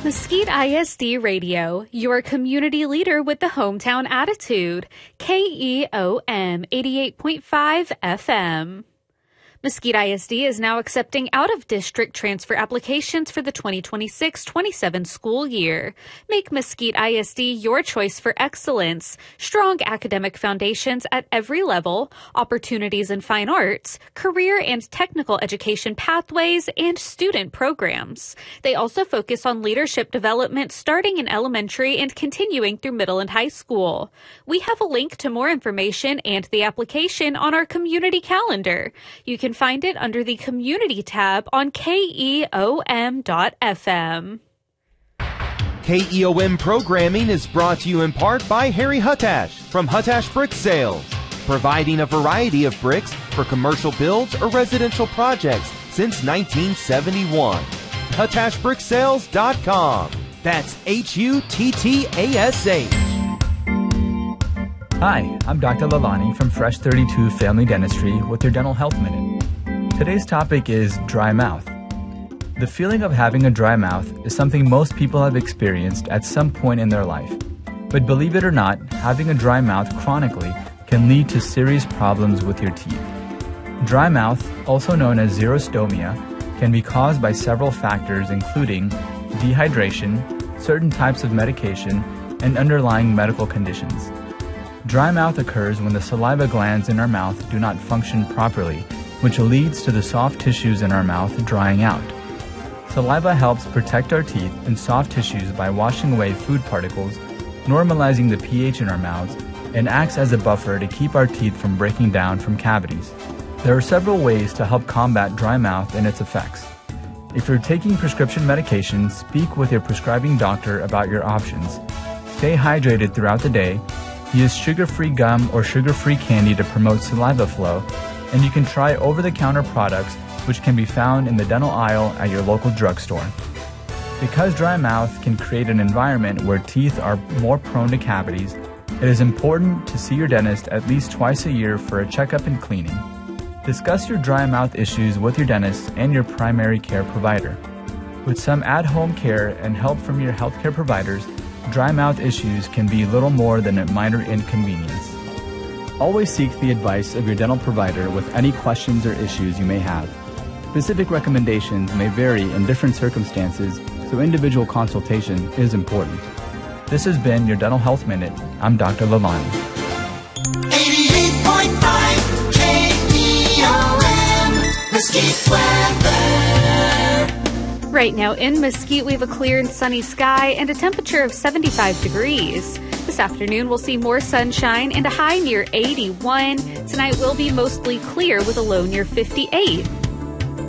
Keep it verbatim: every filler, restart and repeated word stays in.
Mesquite I S D Radio, your community leader with the hometown attitude. K E O M eighty-eight point five F M. Mesquite I S D is now accepting out-of-district transfer applications for the twenty twenty-six twenty-seven school year. Make Mesquite I S D your choice for excellence, strong academic foundations at every level, opportunities in fine arts, career and technical education pathways, and student programs. They also focus on leadership development starting in elementary and continuing through middle and high school. We have a link to more information and the application on our community calendar. You can find it under the Community tab on K E O M dot F M. K E O M programming is brought to you in part by Harry Huttash from Huttash Brick Sales, providing a variety of bricks for commercial builds or residential projects since nineteen seventy-one. Huttash Brick Sales dot com. That's H U T T A S H. Hi, I'm Doctor Lalani from Fresh thirty-two Family Dentistry with your Dental Health Minute. Today's topic is dry mouth. The feeling of having a dry mouth is something most people have experienced at some point in their life. But believe it or not, having a dry mouth chronically can lead to serious problems with your teeth. Dry mouth, also known as xerostomia, can be caused by several factors including dehydration, certain types of medication, and underlying medical conditions. Dry mouth occurs when the saliva glands in our mouth do not function properly, which leads to the soft tissues in our mouth drying out. Saliva helps protect our teeth and soft tissues by washing away food particles, normalizing the pH in our mouths, and acts as a buffer to keep our teeth from breaking down from cavities. There are several ways to help combat dry mouth and its effects. If you're taking prescription medication, speak with your prescribing doctor about your options. Stay hydrated throughout the day. Use sugar-free gum or sugar-free candy to promote saliva flow, and you can try over-the-counter products which can be found in the dental aisle at your local drugstore. Because dry mouth can create an environment where teeth are more prone to cavities, it is important to see your dentist at least twice a year for a checkup and cleaning. Discuss your dry mouth issues with your dentist and your primary care provider. With some at-home care and help from your healthcare providers, dry mouth issues can be little more than a minor inconvenience. Always seek the advice of your dental provider with any questions or issues you may have. Specific recommendations may vary in different circumstances, so individual consultation is important. This has been your Dental Health Minute. I'm Doctor Lalani. eighty-eight point five K E O M, Mesquite weather. Right now in Mesquite, we have a clear and sunny sky and a temperature of seventy-five degrees. This afternoon, we'll see more sunshine and a high near eighty-one. Tonight will be mostly clear with a low near fifty-eight.